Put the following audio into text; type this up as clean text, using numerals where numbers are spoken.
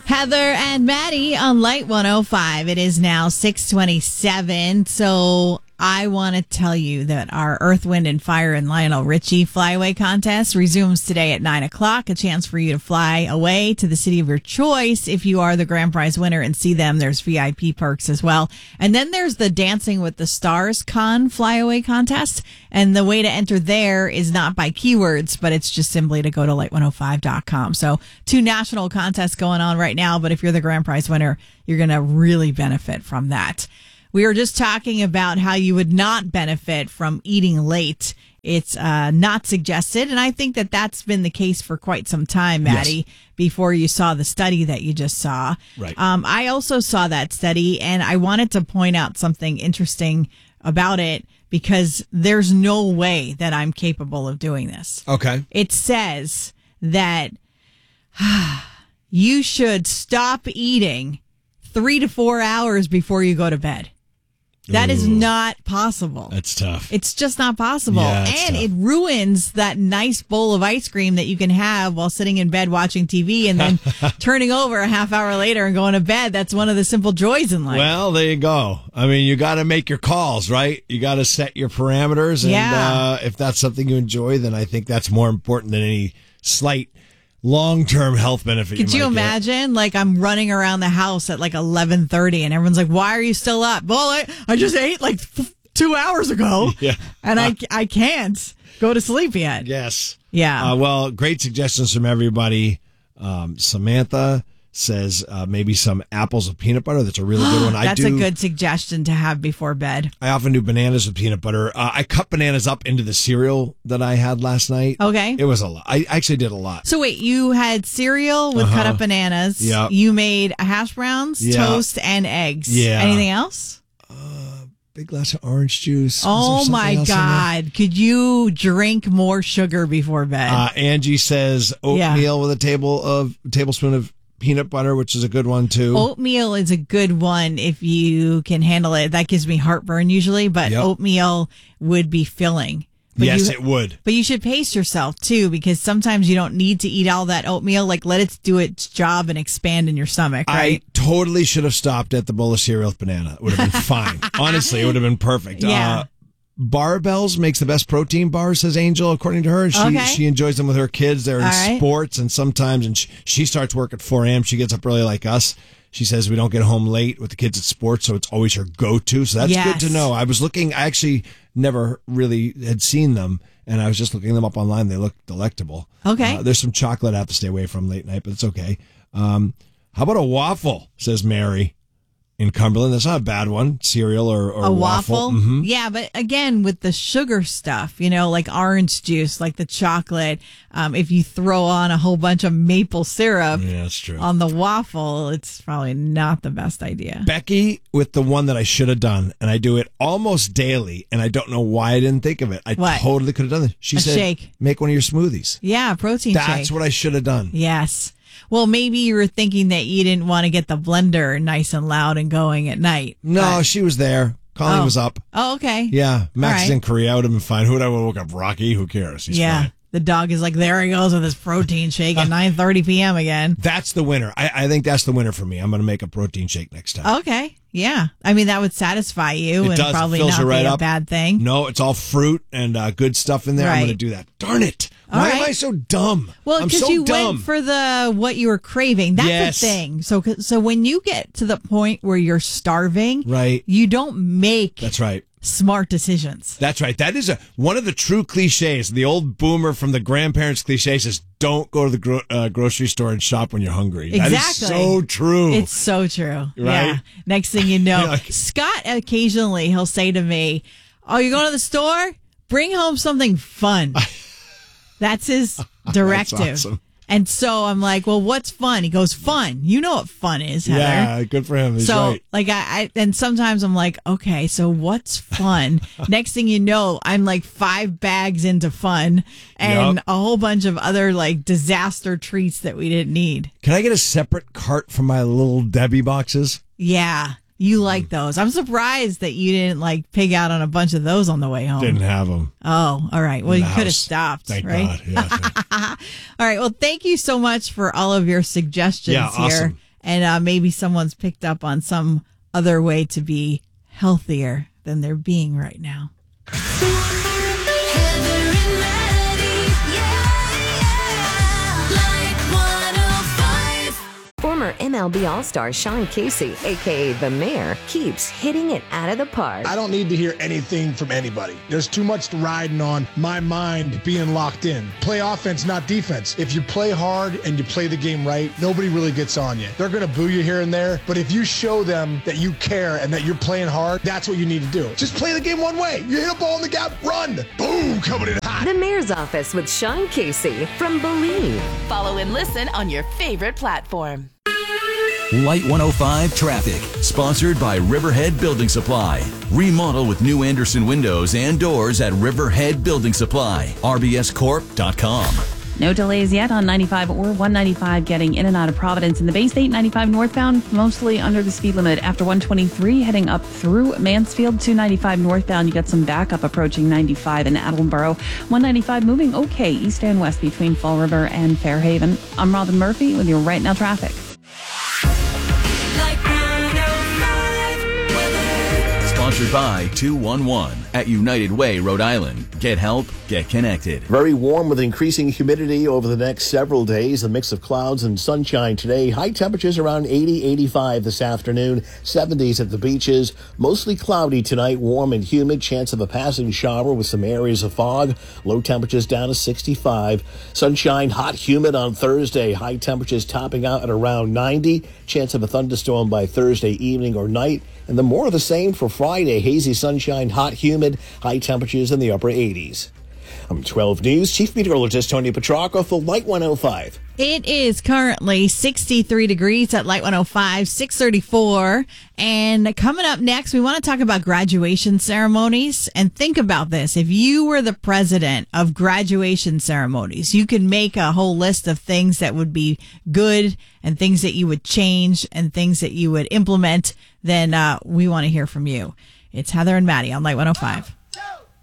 Heather and Maddie on Light 105. It is now 6:27. So I want to tell you that our Earth, Wind, and Fire and Lionel Richie flyaway contest resumes today at 9 o'clock. A chance for you to fly away to the city of your choice if you are the grand prize winner and see them. There's VIP perks as well. And then there's the Dancing with the Stars Con flyaway contest. And the way to enter there is not by keywords, but it's just simply to go to light105.com. So 2 national contests going on right now. But if you're the grand prize winner, you're going to really benefit from that. We were just talking about how you would not benefit from eating late. It's not suggested. And I think that that's been the case for quite some time, Maddie, before you saw the study that you just saw. Right. I also saw that study, and I wanted to point out something interesting about it because there's no way that I'm capable of doing this. Okay. It says that you should stop eating 3 to 4 hours before you go to bed. That is not possible. That's tough. It's just not possible. Yeah, and it ruins that nice bowl of ice cream that you can have while sitting in bed watching TV and then turning over a half hour later and going to bed. That's one of the simple joys in life. Well, there you go. I mean, you got to make your calls, right? You got to set your parameters. And if that's something you enjoy, then I think that's more important than any slight long-term health benefit. Could you imagine? Like, I'm running around the house at like 11:30 and everyone's like, why are you still up? Well, I just ate like 2 hours ago. Yeah. And I can't go to sleep yet. Yes. Yeah. Well, great suggestions from everybody. Samantha says maybe some apples with peanut butter. That's a really good one. That's a good suggestion to have before bed. I often do bananas with peanut butter. I cut bananas up into the cereal that I had last night. Okay. It was a lot. I actually did a lot. So wait, you had cereal with cut up bananas. Yeah. You made hash browns, toast, and eggs. Yeah. Anything else? Big glass of orange juice. Oh my God. Could you drink more sugar before bed? Angie says oatmeal with a tablespoon of peanut butter, which is a good one too. Oatmeal is a good one if you can handle it. That gives me heartburn usually, but oatmeal would be filling. But yes, it would. But you should pace yourself too, because sometimes you don't need to eat all that oatmeal. Like, let it do its job and expand in your stomach, right? I totally should have stopped at the bowl of cereal with banana. It would have been fine. Honestly, it would have been perfect. Yeah. Barbells makes the best protein bars, says Angel, according to her. She enjoys them with her kids. They're in sports, and sometimes, and she starts work at 4 a.m. She gets up early like us. She says we don't get home late with the kids at sports, so it's always her go-to. So that's good to know. I actually never really had seen them, and I was just looking them up online. They look delectable. Okay. There's some chocolate I have to stay away from late night, but it's okay. How about a waffle, says Mary in Cumberland? That's not a bad one. Cereal or a waffle. Mm-hmm. Yeah, but again, with the sugar stuff, like orange juice, like the chocolate, if you throw on a whole bunch of maple syrup that's true. on the waffle, it's probably not the best idea. Becky with the one that I should have done, and I do it almost daily, and I don't know why I didn't think of it. I totally could have done it. She said, shake. Make one of your smoothies. Yeah, protein shake. That's what I should have done. Yes. Well, maybe you were thinking that you didn't want to get the blender nice and loud and going at night. No, she was there. Colleen was up. Oh, okay. Yeah. Max is in Korea. I would have been fine. Who would I woke up? Rocky? Who cares? He's fine. The dog is like, there he goes with his protein shake at 9:30 p.m. again. That's the winner. I think that's the winner for me. I'm going to make a protein shake next time. Okay. Yeah. I mean, that would satisfy you and probably not be a bad thing. No, it's all fruit and good stuff in there. I'm going to do that. Darn it. Why am I so dumb? Well, because you went for what you were craving. That's the thing. So when you get to the point where you're starving, you don't make smart decisions. That's right. That is one of the true cliches. The old boomer from the grandparents' cliche says, don't go to the grocery store and shop when you're hungry. Exactly. That is so true. It's so true. Right? Yeah. Next thing you know, Scott, occasionally he'll say to me, oh, you're going to the store? Bring home something fun. That's his directive. That's awesome. And so I'm like, well, what's fun? He goes, fun. You know what fun is, Heather. Yeah, good for him. He's right. Like, and sometimes I'm like, okay, so what's fun? Next thing you know, I'm like 5 bags into fun and a whole bunch of other like disaster treats that we didn't need. Can I get a separate cart for my little Debbie boxes? Yeah. You like those. I'm surprised that you didn't like pig out on a bunch of those on the way home. Didn't have them. Oh, all right. Well, you could have stopped. Thank right? God. Yeah, all right. Well, thank you so much for all of your suggestions here. Awesome. And maybe someone's picked up on some other way to be healthier than they're being right now. Former MLB All-Star Sean Casey, a.k.a. The Mayor, keeps hitting it out of the park. I don't need to hear anything from anybody. There's too much riding on my mind being locked in. Play offense, not defense. If you play hard and you play the game right, nobody really gets on you. They're going to boo you here and there, but if you show them that you care and that you're playing hard, that's what you need to do. Just play the game one way. You hit a ball in the gap, run. Boom, coming in hot. The Mayor's Office with Sean Casey from Believe. Follow and listen on your favorite platform. Light 105 Traffic, sponsored by Riverhead Building Supply. Remodel with new Anderson windows and doors at Riverhead Building Supply. RBScorp.com. No delays yet on 95 or 195 getting in and out of Providence. In the Bay State, 95 northbound, mostly under the speed limit. After 123, heading up through Mansfield to 95 northbound, you got some backup approaching 95 in Attleboro. 195 moving okay east and west between Fall River and Fairhaven. I'm Robin Murphy with your Right Now Traffic. Sponsored by 211 at United Way, Rhode Island. Get help, get connected. Very warm with increasing humidity over the next several days. A mix of clouds and sunshine today. High temperatures around 80, 85 this afternoon. 70s at the beaches. Mostly cloudy tonight, warm and humid. Chance of a passing shower with some areas of fog. Low temperatures down to 65. Sunshine, hot, humid on Thursday. High temperatures topping out at around 90. Chance of a thunderstorm by Thursday evening or night. And then more of the same for Friday. Hazy sunshine, hot, humid, high temperatures in the upper 80s. I'm 12 News Chief Meteorologist Tony Petrarca for Light 105. It is currently 63 degrees at Light 105, 634. And coming up next, we want to talk about graduation ceremonies. And think about this. If you were the president of graduation ceremonies, you could make a whole list of things that would be good and things that you would change and things that you would implement. Then we want to hear from you. It's Heather and Maddie on Light 105.